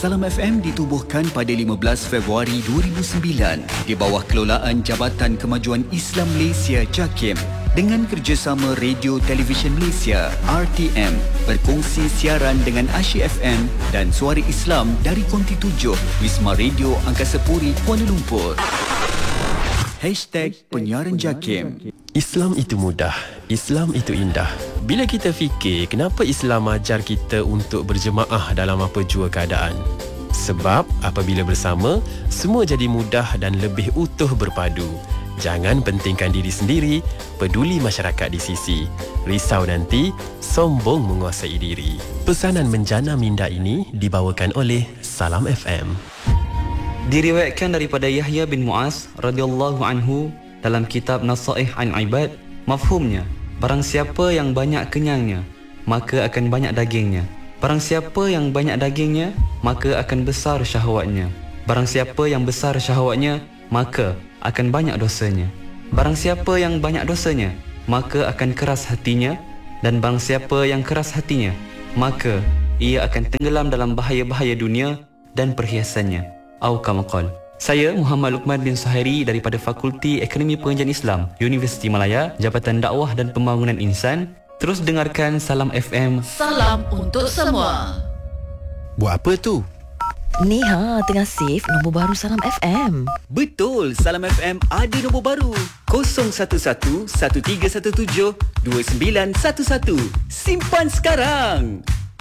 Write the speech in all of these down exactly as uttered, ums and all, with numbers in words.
Salam F M ditubuhkan pada lima belas Februari dua ribu sembilan di bawah kelolaan Jabatan Kemajuan Islam Malaysia JAKIM dengan kerjasama Radio Televisyen Malaysia R T M berkongsi siaran dengan Asyik F M dan Suara Islam dari Konti tujuh Wisma Radio Angkasa Puri Kuala Lumpur. Hashtag Penyiaran JAKIM. Islam itu mudah, Islam itu indah. Bila kita fikir kenapa Islam ajar kita untuk berjemaah dalam apa jua keadaan? Sebab apabila bersama, semua jadi mudah dan lebih utuh berpadu. Jangan pentingkan diri sendiri, peduli masyarakat di sisi. Risau nanti, sombong menguasai diri. Pesanan menjana minda ini dibawakan oleh Salam F M. Diriwayatkan daripada Yahya bin Mu'az radhiyallahu anhu dalam kitab Nasaih an Ibad, mafhumnya, barang siapa yang banyak kenyangnya, maka akan banyak dagingnya. Barang siapa yang banyak dagingnya, maka akan besar syahwatnya. Barang siapa yang besar syahwatnya, maka akan banyak dosanya. Barang siapa yang banyak dosanya, maka akan keras hatinya. Dan barang siapa yang keras hatinya, maka ia akan tenggelam dalam bahaya-bahaya dunia dan perhiasannya. Au kama qala. Saya Muhammad Luqman bin Suhairi daripada Fakulti Akademi Pengajian Islam Universiti Malaya, Jabatan Dakwah dan Pembangunan Insan. Terus dengarkan Salam F M. Salam untuk semua. Buat apa tu? Ni ha, tengah save nombor baru Salam F M. Betul, Salam F M ada nombor baru kosong satu satu satu tiga satu tujuh dua sembilan satu satu. Simpan sekarang.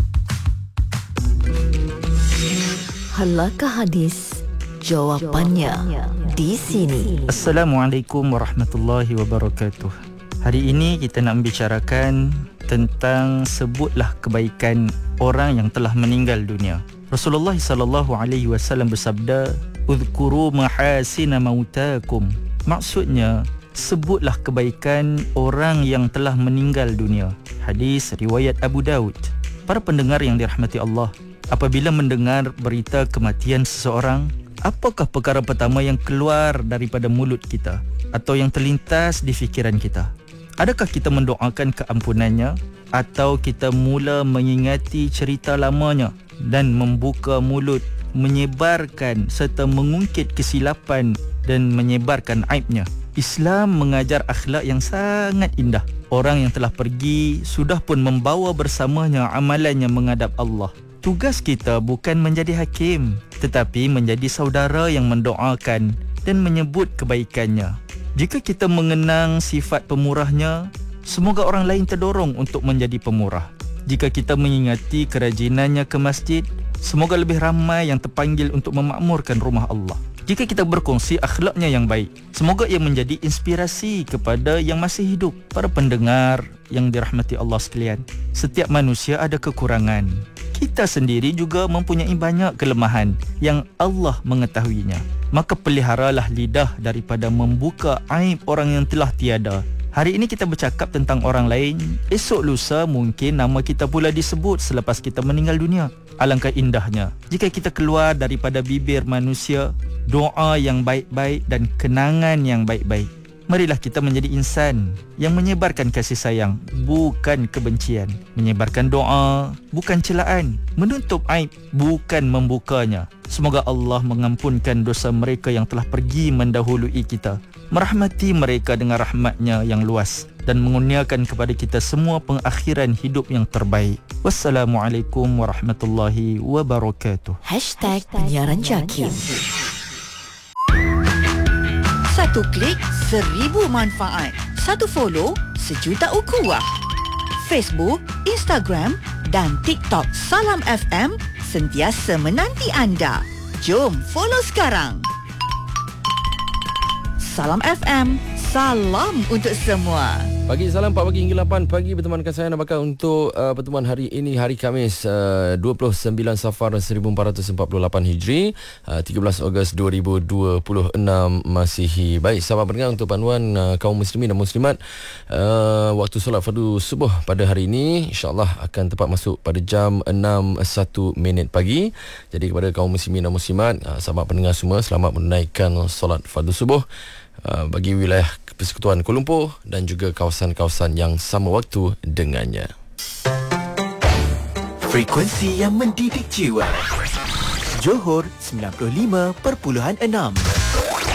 Halakah hadis? Jawapannya di sini. Assalamualaikum warahmatullahi wabarakatuh. Hari ini kita nak membicarakan tentang sebutlah kebaikan orang yang telah meninggal dunia. Rasulullah sallallahu alaihi wasallam bersabda, "Udhkuru mahasina mautakum." Maksudnya, sebutlah kebaikan orang yang telah meninggal dunia. Hadis riwayat Abu Daud. Para pendengar yang dirahmati Allah, apabila mendengar berita kematian seseorang, apakah perkara pertama yang keluar daripada mulut kita atau yang terlintas di fikiran kita? Adakah kita mendoakan keampunannya atau kita mula mengingati cerita lamanya dan membuka mulut, menyebarkan serta mengungkit kesilapan dan menyebarkan aibnya? Islam mengajar akhlak yang sangat indah. Orang yang telah pergi sudah pun membawa bersamanya amalannya menghadap Allah. Tugas kita bukan menjadi hakim, tetapi menjadi saudara yang mendoakan dan menyebut kebaikannya. Jika kita mengenang sifat pemurahnya, semoga orang lain terdorong untuk menjadi pemurah. Jika kita mengingati kerajinannya ke masjid, semoga lebih ramai yang terpanggil untuk memakmurkan rumah Allah. Jika kita berkongsi akhlaknya yang baik, semoga ia menjadi inspirasi kepada yang masih hidup. Para pendengar yang dirahmati Allah sekalian, setiap manusia ada kekurangan. Kita sendiri juga mempunyai banyak kelemahan yang Allah mengetahuinya. Maka peliharalah lidah daripada membuka aib orang yang telah tiada. Hari ini kita bercakap tentang orang lain, esok lusa mungkin nama kita pula disebut selepas kita meninggal dunia. Alangkah indahnya jika kita keluar daripada bibir manusia doa yang baik-baik dan kenangan yang baik-baik. Marilah kita menjadi insan yang menyebarkan kasih sayang, bukan kebencian. Menyebarkan doa, bukan celaan. Menutup aib, bukan membukanya. Semoga Allah mengampunkan dosa mereka yang telah pergi mendahului kita, merahmati mereka dengan rahmatnya yang luas, dan mengurniakan kepada kita semua pengakhiran hidup yang terbaik. Wassalamualaikum warahmatullahi wabarakatuh. Hashtag Penyiaran JAKIM. Satu klik, seribu manfaat. Satu follow, sejuta ukhuwah. Facebook, Instagram dan TikTok Salam F M sentiasa menanti anda. Jom follow sekarang. Salam F M, salam untuk semua. Pagi salam empat pagi hingga lapan pagi bertemankan saya Nabakar untuk uh, pertemuan hari ini, hari Khamis uh, dua puluh sembilan Safar seribu empat ratus empat puluh lapan Hijri, uh, tiga belas Ogos dua ribu dua puluh enam Masihi. Baik, sahabat pendengar, untuk panduan uh, kaum muslimin dan muslimat, uh, waktu solat fardu subuh pada hari ini insya-Allah akan tepat masuk pada jam enam satu minit pagi. Jadi kepada kaum muslimin dan muslimat, uh, sahabat pendengar semua, selamat menunaikan solat fardu subuh uh, bagi wilayah Persekutuan Kuala Lumpur dan juga kawasan-kawasan yang sama waktu dengannya. Frekuensi yang mendidik jiwa. Johor sembilan puluh lima perpuluhan enam.